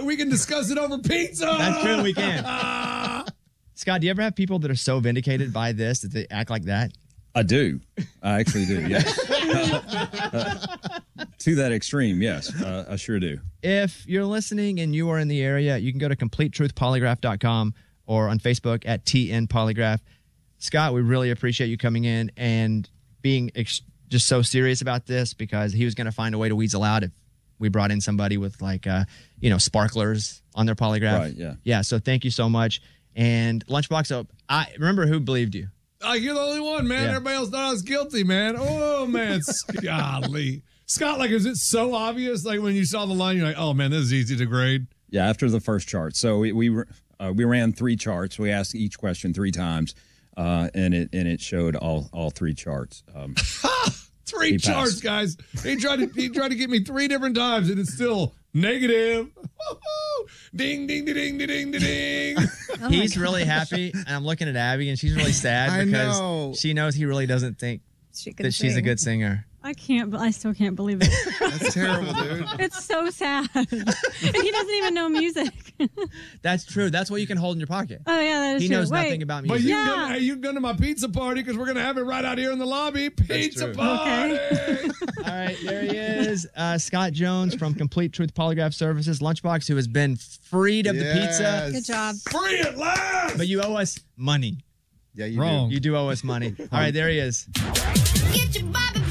we can discuss it over pizza. That's true. We can. Scott, do you ever have people that are so vindicated by this that they act like that? I do. I actually do, yes. To that extreme, yes. I sure do. If you're listening and you are in the area, you can go to CompleteTruthPolygraph.com or on Facebook at TN Polygraph. Scott, we really appreciate you coming in and being just so serious about this, because he was going to find a way to weasel out if we brought in somebody with sparklers on their polygraph. Right, yeah. Yeah, so thank you so much. And Lunchbox, so I remember who believed you. You're the only one, man. Yeah. Everybody else thought I was guilty, man. Oh, man. Golly. Scott, is it so obvious? Like, when you saw the line, you're like, oh, man, this is easy to grade. Yeah, after the first chart. So we ran 3 charts. We asked each question 3 times, and it showed all 3 charts. 3 charts, guys. He tried to get me 3 different times, and it's still negative. Ding, ding, ding, ding, ding, ding, ding. He's really happy, and I'm looking at Abby, and she's really sad because she knows he really doesn't think that she's a good singer. I still can't believe it. That's terrible, dude. It's so sad. And he doesn't even know music. That's true. That's what you can hold in your pocket. Oh, yeah, that is He true. knows Wait. nothing about music. But you can go to my pizza party, because we're going to have it right out here in the lobby. Pizza party. Okay. All right, there he is. Scott Jones from Complete Truth Polygraph Services. Lunchbox, who has been freed of the pizza. Good job. Free at last. But you owe us money. Yeah, you Wrong. do. You do owe us money. All right, there he is. Get your Bobby